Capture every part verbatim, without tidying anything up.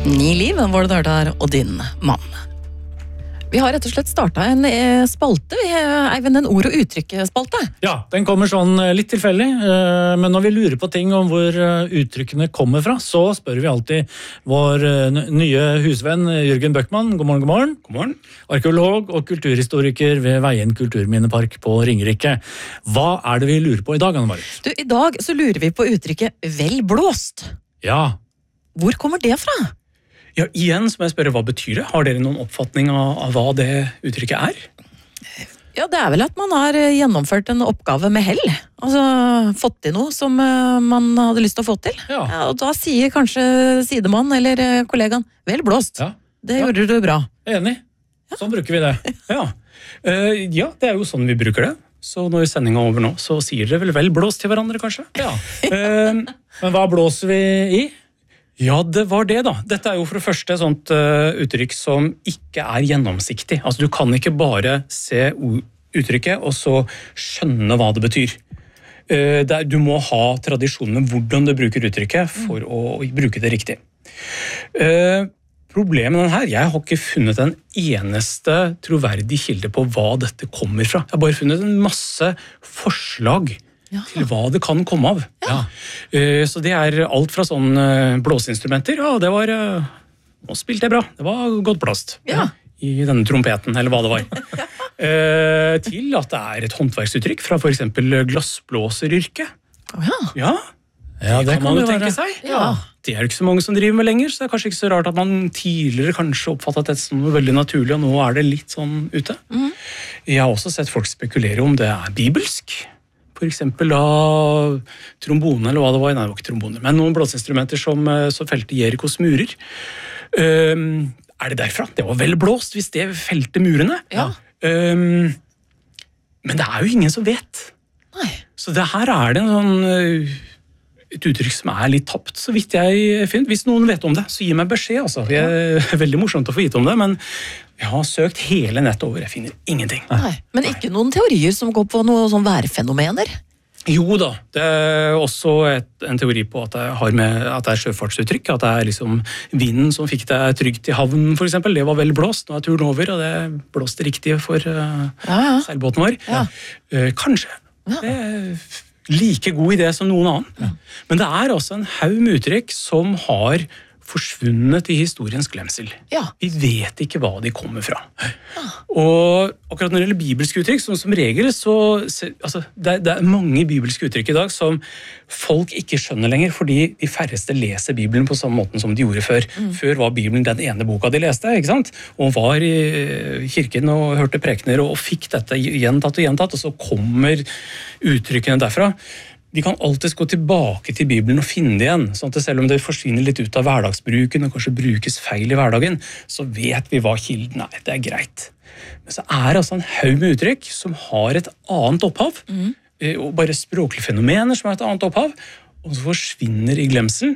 Ni liv, vår der og din mann. Vi har rett og slett startet en spalte, Eivind, en ord- og uttrykkspalte. Ja, den kommer sånn litt tilfeldig, men når vi lurer på ting om hvor uttrykkene kommer fra, så spør vi alltid vår nye husvenn Jørgen Bøckmann. God morgen, god morgen. God morgen. Arkeolog og kulturhistoriker ved Veien kulturminnepark på Ringerike. Hva er det vi lurer på i dag, Anne Marit? Du, i dag så lurer vi på uttrykket vel blåst. Ja. Hvor kommer det fra? Ja, igjen så må jeg spørre, hva betyr det? Har dere noen oppfatning av, av hva det uttrykket er? Ja, det er vel at man har gjennomført en oppgave med hell. Altså, fått til noe som man hadde lyst til å få til. Ja. Ja, og da sier kanskje sidemann eller kollegaen, vel blåst. Ja. Det Ja. gjorde du bra. Enig. Sånn bruker vi det. Ja. Uh, ja, det er jo sånn vi bruker det. Så når sendingen er over nå, så sier dere vel vel blåst til hverandre, kanskje? Ja. Uh, Men hva blåser vi i? ja, det var det da. Dette er jo for det første et sånt uh, uttrykk som ikke er gjennomsiktig. Altså, du kan ikke bare se uttrykket og så skjønne hva det betyr. Uh, det er, du må ha tradisjon med hvordan du bruker uttrykket for å, å bruke det riktig. Uh, Problemet med den her, jeg har ikke funnet en eneste troverdig kilde på hva dette kommer fra. Jeg har bare funnet en masse forslag Ja. til hva det kan komme av. Ja. Uh, så det er alt fra sånn uh, blåseinstrumenter. Ja, det var... Uh, nå spilte jeg bra. Det var godt blåst. Ja. I denne trompeten, eller hva det var. uh, til at det er et håndverksuttrykk fra for eksempel glassblåseryrket. Å ja. Ja, Ja, det kan man jo det tenke være. seg. Ja. Det er jo ikke så mange som driver med lenger, så det er kanskje ikke så rart at man tidligere kanskje oppfattet dette som noe veldig naturlig, og nå er det litt sånn ute. Mhm. Jeg har også sett folk spekulere om det er bibelsk. For eksempel da trombone, eller hva det var, nei det var ikke trombone, men noen blåseinstrumenter som, som felte Jerikos murer. Um, er det derfra? Det var vel blåst hvis det felte murene. Ja. Um, men det er jo ingen som vet. Nei. Så det her er det en sånn, uh, et uttrykk som er litt tapt, så vidt jeg finner. Hvis noen vet om det, så gi meg beskjed. Altså. Det er veldig morsomt å få vite om det, men jeg har søkt hele nettet over. Jeg finner ingenting. Nei. Men ikke noen teorier som går på noe sånn værfenomener? Jo da, det er også et, en teori på at det, har med, at det er sjøfartsuttrykk, at det er liksom vinden som fikk deg trygt i havnen, for eksempel. Det var vel blåst, nå er turen over, og det blåste riktig for uh, Ja, ja. seilbåten vår. Ja. Uh, kanskje. Ja. Det er like god idé som noen annen. Men det er også en haug med uttrykk som har forsvunnet i historiens glemsel. Ja. Vi vet ikke hva de kommer fra. Og akkurat når det gjelder bibelske uttrykk, som, som regel, så altså, det, er, det er mange bibelske uttrykk i dag som folk ikke skjønner lenger, fordi de færreste leser Bibelen på samme måten som de gjorde før. Mm. Før var Bibelen den ene boka de leste, ikke sant? Og var i kirken og hørte prekener og fikk dette gjentatt og gjentatt, og så kommer uttrykkene derfra. De kan alltid gå tilbake til Bibelen og finne det igjen, sånn at selv om det forsvinner litt ut av hverdagsbruken og kanskje brukes feil i hverdagen, så vet vi hva kilden er. Det er greit. Men så er det altså en haug med uttrykk som har et annet opphav, mm. og bare språklige fenomener som har et annet opphav, og så forsvinner i glemselen.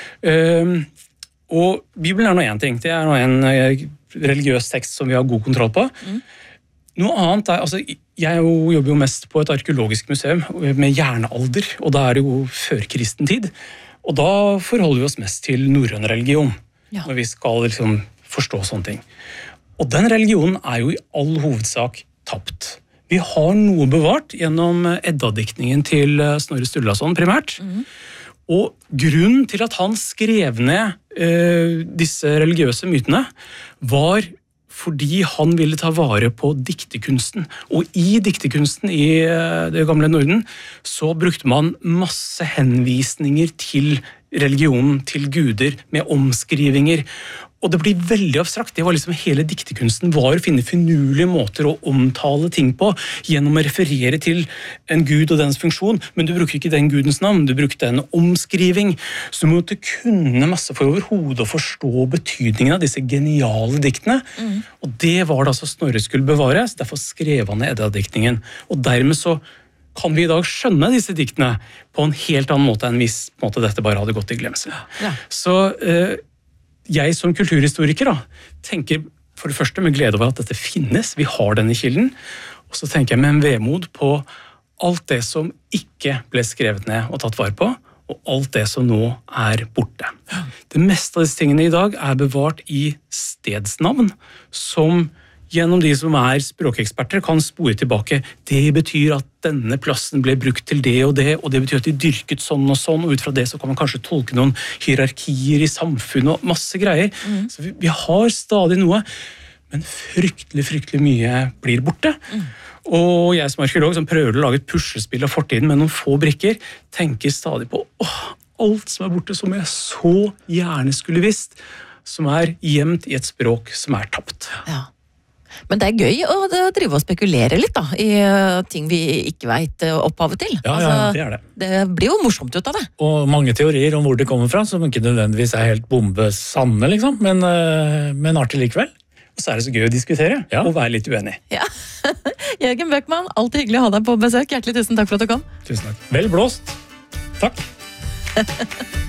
Og Bibelen er nå en ting. Det er nå en religiøs tekst som vi har god kontroll på. Mm. Noe annet er, altså, jeg jobber jo mest på et arkeologisk museum med jernalder, og da er det jo førkristen tid. Og da forholder vi oss mest til norrøn religion, ja. Når vi skal liksom forstå sånne ting. Og den religionen er jo i all hovedsak tapt. Vi har noe bevart gjennom Edda-diktningen til Snorre Sturlason primært. Mm. Og grunnen til at han skrev ned eh, disse religiøse mytene var fordi han ville ta vare på diktekunsten. Og i diktekunsten i det gamle Norden så brukte man masse henvisninger til religionen, til guder, med omskrivinger. Og det blir veldig abstrakt. Det var liksom hele diktekunsten var å finne finurlige måter å omtale ting på, gjennom å referere til en gud og dens funksjon, men du brukte ikke den gudens navn, du brukte en omskriving, så du måtte kunne masse for overhodet å forstå betydningen av disse geniale diktene. Mm. Og det var det altså Snorre skulle bevare, så derfor skrev han i Edda-diktningen. Og dermed så kan vi i dag skjønne disse diktene på en helt annen måte enn hvis på en måte, dette bare hadde gått i glemsel. Ja. Så eh, jeg som kulturhistoriker da, tenker for det første med glede over at dette finnes, vi har denne kilden, og så tenker jeg med en vemod på alt det som ikke ble skrevet ned og tatt vare på, og alt det som nå er borte. Det meste av disse tingene i dag er bevart i stedsnavn, som gjennom de som er språkeksperter kan spore tilbake. Det betyr at denne plassen ble brukt til det og det, og det betyr at de dyrket sånn og sånn, og ut fra det så kan man kanskje tolke noen hierarkier i samfunnet og masse greier. Mm. Så vi, vi har stadig noe, men fryktelig, fryktelig mye blir borte. Mm. Og jeg som arkeolog som prøver å lage et puslespill av fortiden med noen få brikker, tenker stadig på åh, alt som er borte som jeg så gjerne skulle visst, som er gjemt i et språk som er tapt. Ja. Men det er gøy å drive og spekulere litt da, i ting vi ikke vet opphavet til. Ja, altså, ja, det er det. Det blir jo morsomt ut av det. Og mange teorier om hvor det kommer fra, som ikke nødvendigvis er helt bombesanne, liksom, men, men artig likevel. Og så er det så gøy å diskutere, ja. Og være litt uenig. Ja. Jørgen Bøckmann, alltid hyggelig å ha deg på besøk. Hjertelig tusen takk for at du kom. Tusen takk. Vel blåst. Takk.